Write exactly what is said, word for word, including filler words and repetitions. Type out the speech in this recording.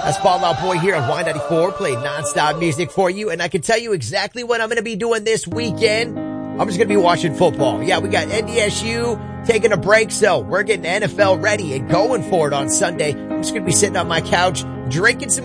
That's Fall Out Boy here on Y ninety-four, playing nonstop music for you. And I can tell you exactly what I'm going to be doing this weekend. I'm just going to be watching football. Yeah, we got N D S U taking a break, so we're getting N F L ready and going for it on Sunday. I'm just going to be sitting on my couch, drinking some